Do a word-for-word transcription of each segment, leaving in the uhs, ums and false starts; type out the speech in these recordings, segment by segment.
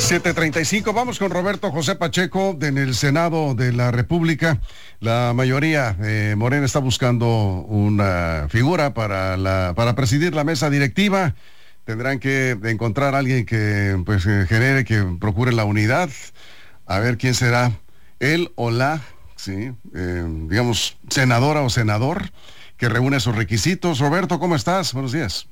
siete treinta y cinco, vamos con Roberto José Pacheco en el Senado de la República. La mayoría de Morena está buscando una figura para la para presidir la mesa directiva. Tendrán que encontrar a alguien que pues genere, que procure la unidad. A ver quién será, él o la, sí, eh, digamos, senadora o senador que reúne esos requisitos. Roberto, ¿cómo estás? Buenos días.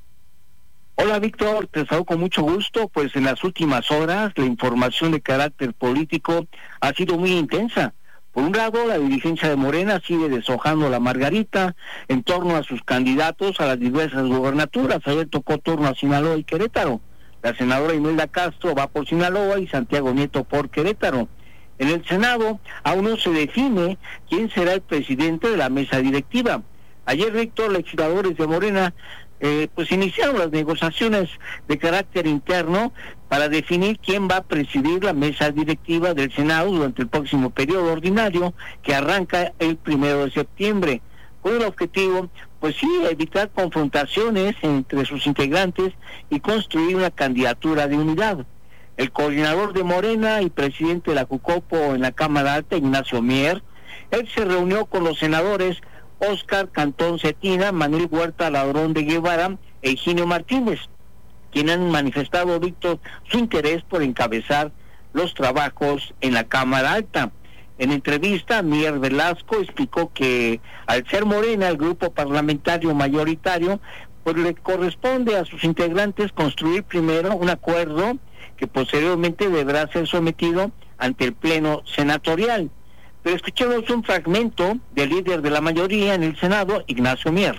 Hola Víctor, te saludo con mucho gusto. Pues en las últimas horas la información de carácter político ha sido muy intensa. Por un lado, la dirigencia de Morena sigue deshojando la margarita en torno a sus candidatos a las diversas gubernaturas. Ayer tocó turno a Sinaloa y Querétaro. La senadora Imelda Castro va por Sinaloa y Santiago Nieto por Querétaro. En el Senado aún no se define quién será el presidente de la mesa directiva. Ayer, Víctor, legisladores de Morena Eh, pues iniciaron las negociaciones de carácter interno para definir quién va a presidir la mesa directiva del Senado durante el próximo periodo ordinario que arranca el primero de septiembre, con el objetivo, pues sí, evitar confrontaciones entre sus integrantes y construir una candidatura de unidad. El coordinador de Morena y presidente de la Jucopo en la Cámara Alta, Ignacio Mier, él se reunió con los senadores Óscar Cantón Cetina, Manuel Huerta Ladrón de Guevara e Higinio Martínez, quienes han manifestado, Víctor, su interés por encabezar los trabajos en la Cámara Alta. En entrevista, Mier Velasco explicó que al ser Morena el grupo parlamentario mayoritario, pues le corresponde a sus integrantes construir primero un acuerdo que posteriormente deberá ser sometido ante el Pleno Senatorial. Pero escuchemos un fragmento del líder de la mayoría en el Senado, Ignacio Mier.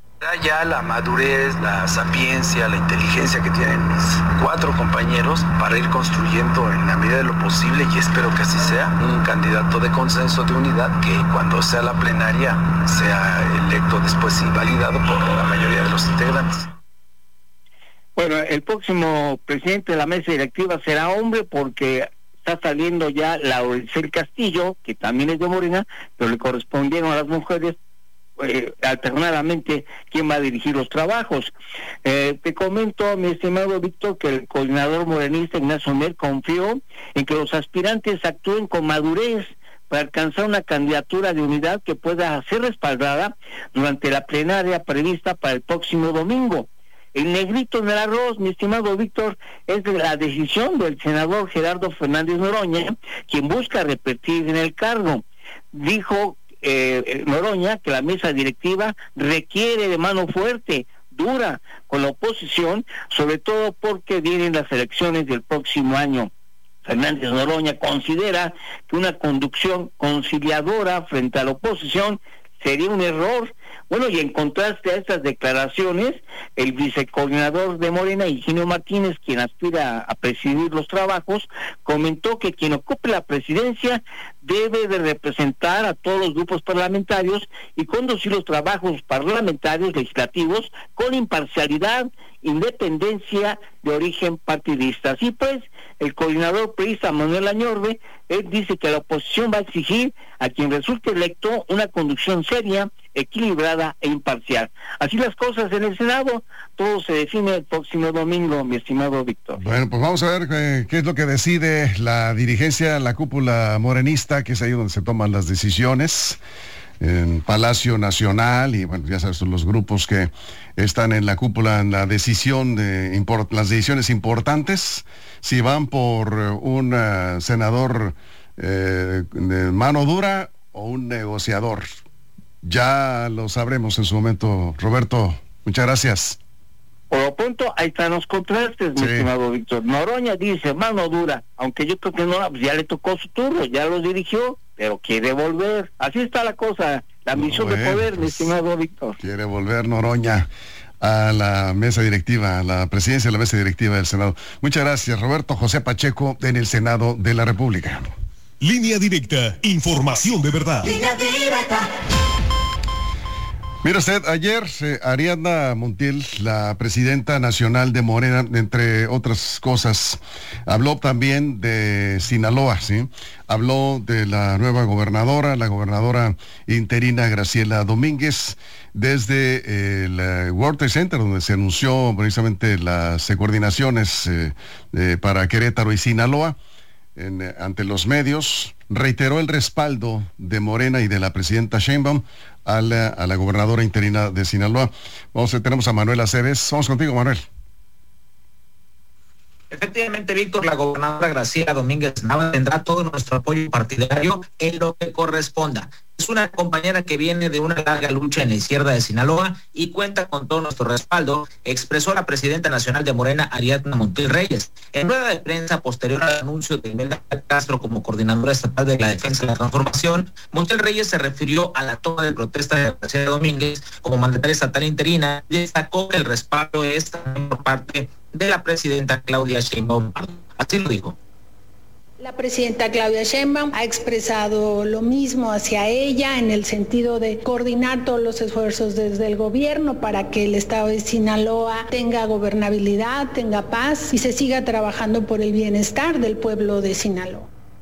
Ya la madurez, la sapiencia, la inteligencia que tienen mis cuatro compañeros para ir construyendo en la medida de lo posible, y espero que así sea, un candidato de consenso, de unidad, que cuando sea la plenaria sea electo después y validado por la mayoría de los integrantes. Bueno, el próximo presidente de la mesa directiva será hombre porque está saliendo ya Lauricel Castillo, que también es de Morena, pero le correspondieron a las mujeres eh, alternadamente quién va a dirigir los trabajos. Eh, te comento, mi estimado Víctor, que el coordinador morenista Ignacio Mier confió en que los aspirantes actúen con madurez para alcanzar una candidatura de unidad que pueda ser respaldada durante la plenaria prevista para el próximo domingo. El negrito en el arroz, mi estimado Víctor, es de la decisión del senador Gerardo Fernández Noroña, quien busca repetir en el cargo. Dijo eh, Noroña que la mesa directiva requiere de mano fuerte, dura, con la oposición, sobre todo porque vienen las elecciones del próximo año. Fernández Noroña considera que una conducción conciliadora frente a la oposición sería un error. Bueno, y en contraste a estas declaraciones, el vicecoordinador de Morena, Higinio Martínez, quien aspira a presidir los trabajos, comentó que quien ocupe la presidencia debe de representar a todos los grupos parlamentarios y conducir los trabajos parlamentarios legislativos con imparcialidad, independencia de origen partidista. Así pues, el coordinador priista Manuel Añorbe, él dice que la oposición va a exigir a quien resulte electo una conducción seria, equilibrada e imparcial. Así las cosas en el Senado, todo se define el próximo domingo, mi estimado Víctor. Bueno, pues vamos a ver eh, qué es lo que decide la dirigencia, la cúpula morenista, que es ahí donde se toman las decisiones, en Palacio Nacional, y bueno, ya sabes, son los grupos que están en la cúpula en la decisión de import, las decisiones importantes, si van por un uh, senador eh, de mano dura o un negociador. Ya lo sabremos en su momento. Roberto, muchas gracias. Por lo pronto, ahí están los contrastes, mi sí. estimado Víctor. Noroña dice, mano dura, aunque yo creo que no, pues ya le tocó su turno, ya lo dirigió, pero quiere volver. Así está la cosa, la ambición no, de poder, pues, mi estimado Víctor. Quiere volver Noroña a la mesa directiva, a la presidencia de la mesa directiva del Senado. Muchas gracias, Roberto José Pacheco, en el Senado de la República. Línea directa, información de verdad. Línea directa. Mira usted, ayer eh, Ariadna Montiel, la presidenta nacional de Morena, entre otras cosas, habló también de Sinaloa, ¿sí? Habló de la nueva gobernadora, la gobernadora interina Graciela Domínguez, desde el eh, World Trade Center, donde se anunció precisamente las eh, coordinaciones eh, eh, para Querétaro y Sinaloa. En, eh, ante los medios, reiteró el respaldo de Morena y de la presidenta Sheinbaum a la, a la gobernadora interina de Sinaloa. Vamos, eh, tenemos a Manuel Aceves. Vamos contigo, Manuel. Efectivamente, Víctor, la gobernadora Graciela Domínguez Nava tendrá todo nuestro apoyo partidario en lo que corresponda. Es una compañera que viene de una larga lucha en la izquierda de Sinaloa y cuenta con todo nuestro respaldo, expresó la presidenta nacional de Morena, Ariadna Montiel Reyes. En rueda de prensa posterior al anuncio de Imelda Castro como coordinadora estatal de la defensa de la transformación, Montiel Reyes se refirió a la toma de protesta de Graciela Domínguez como mandataria estatal interina y destacó que el respaldo es también por parte de la presidenta Claudia Sheinbaum. Así lo dijo. La presidenta Claudia Sheinbaum ha expresado lo mismo hacia ella en el sentido de coordinar todos los esfuerzos desde el gobierno para que el estado de Sinaloa tenga gobernabilidad, tenga paz y se siga trabajando por el bienestar del pueblo de Sinaloa.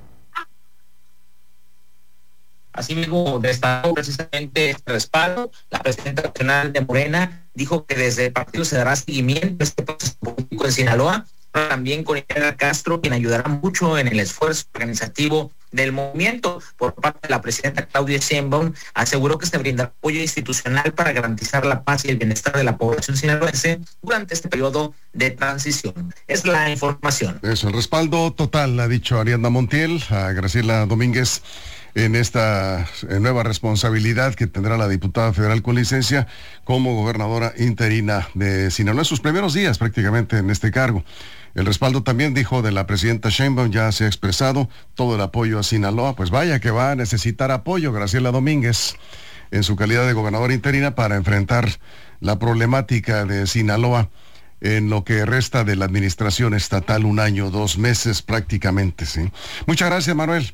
Asimismo, destacó precisamente este respaldo. La presidenta nacional de Morena dijo que desde el partido se dará seguimiento a este proceso político en Sinaloa, pero también con Imelda Castro, quien ayudará mucho en el esfuerzo organizativo del movimiento. Por parte de la presidenta Claudia Sheinbaum, aseguró que se brindará apoyo institucional para garantizar la paz y el bienestar de la población sinaloense durante este periodo de transición. Es la información. Eso, el respaldo total, ha dicho Ariadna Montiel a Graciela Domínguez en esta nueva responsabilidad que tendrá la diputada federal con licencia como gobernadora interina de Sinaloa, en sus primeros días prácticamente en este cargo. El respaldo también, dijo, de la presidenta Sheinbaum, ya se ha expresado todo el apoyo a Sinaloa. Pues vaya que va a necesitar apoyo Graciela Domínguez en su calidad de gobernadora interina para enfrentar la problemática de Sinaloa en lo que resta de la administración estatal, un año, dos meses prácticamente, ¿sí? Muchas gracias, Manuel.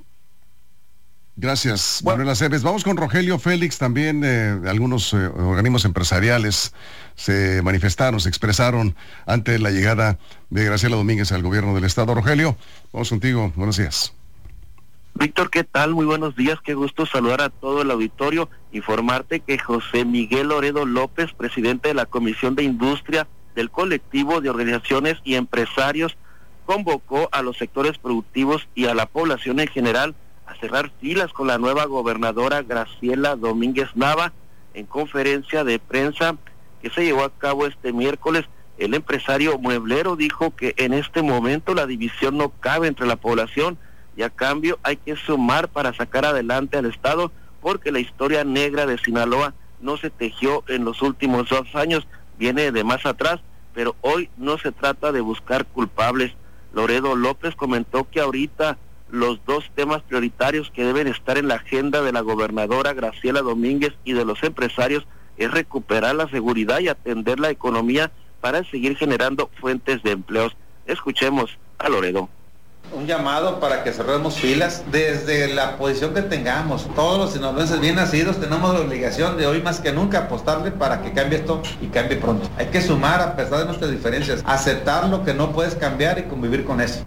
Gracias, bueno. Manuel Aceves. Vamos con Rogelio Félix. También eh, algunos eh, organismos empresariales se manifestaron, se expresaron ante la llegada de Graciela Domínguez al gobierno del estado. Rogelio, vamos contigo. Buenos días. Víctor, ¿qué tal? Muy buenos días. Qué gusto saludar a todo el auditorio. Informarte que José Miguel Loredo López, presidente de la Comisión de Industria del colectivo de organizaciones y empresarios, convocó a los sectores productivos y a la población en general a cerrar filas con la nueva gobernadora Graciela Domínguez Nava. En conferencia de prensa que se llevó a cabo este miércoles, el empresario mueblero dijo que en este momento la división no cabe entre la población y a cambio hay que sumar para sacar adelante al estado, porque la historia negra de Sinaloa no se tejió en los últimos dos años, viene de más atrás, pero hoy no se trata de buscar culpables. Loredo López comentó que ahorita los dos temas prioritarios que deben estar en la agenda de la gobernadora Graciela Domínguez y de los empresarios es recuperar la seguridad y atender la economía para seguir generando fuentes de empleos. Escuchemos a Loredo. Un llamado para que cerremos filas desde la posición que tengamos. Todos los sinaloenses bien nacidos tenemos la obligación de hoy más que nunca apostarle para que cambie esto y cambie pronto. Hay que sumar a pesar de nuestras diferencias, aceptar lo que no puedes cambiar y convivir con eso.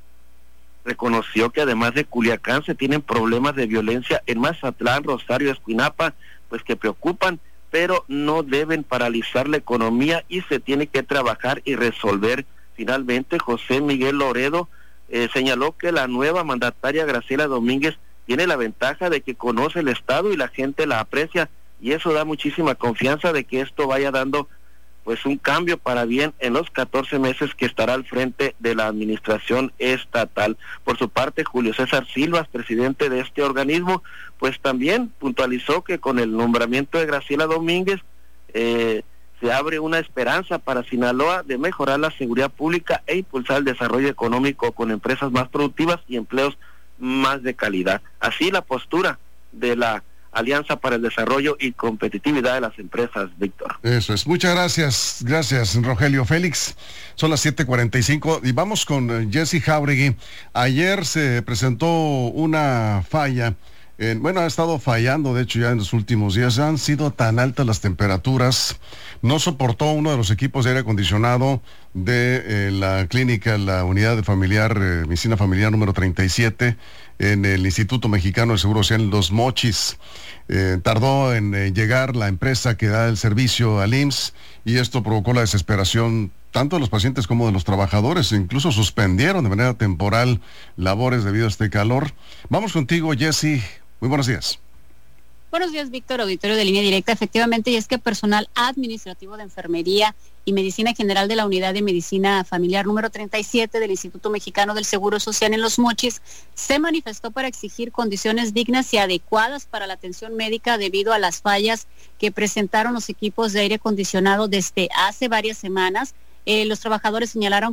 Reconoció que además de Culiacán se tienen problemas de violencia en Mazatlán, Rosario, Escuinapa, pues que preocupan, pero no deben paralizar la economía y se tiene que trabajar y resolver. Finalmente, José Miguel Loredo eh, señaló que la nueva mandataria Graciela Domínguez tiene la ventaja de que conoce el estado y la gente la aprecia, y eso da muchísima confianza de que esto vaya dando pues un cambio para bien en los catorce meses que estará al frente de la administración estatal. Por su parte, Julio César Silvas, presidente de este organismo, pues también puntualizó que con el nombramiento de Graciela Domínguez eh, se abre una esperanza para Sinaloa de mejorar la seguridad pública e impulsar el desarrollo económico con empresas más productivas y empleos más de calidad. Así la postura de la Alianza para el Desarrollo y Competitividad de las Empresas, Víctor. Eso es. Muchas gracias. Gracias, Rogelio Félix. Son las siete cuarenta y cinco y vamos con Jessy Jauregui. Ayer se presentó una falla Eh, bueno, ha estado fallando, de hecho, ya en los últimos días. Han sido tan altas las temperaturas. No soportó uno de los equipos de aire acondicionado de eh, la clínica, la unidad de familiar, eh, medicina familiar número treinta y siete, en el Instituto Mexicano de Seguro Social, Los Mochis. Eh, tardó en eh, llegar la empresa que da el servicio al I M S S, y esto provocó la desesperación tanto de los pacientes como de los trabajadores. Incluso suspendieron de manera temporal labores debido a este calor. Vamos contigo, Jessy. Muy buenos días. Buenos días, Víctor, auditorio de Línea Directa. Efectivamente, y es que personal administrativo de enfermería y medicina general de la unidad de medicina familiar número treinta y siete del Instituto Mexicano del Seguro Social en Los Mochis se manifestó para exigir condiciones dignas y adecuadas para la atención médica debido a las fallas que presentaron los equipos de aire acondicionado desde hace varias semanas. Eh, los trabajadores señalaron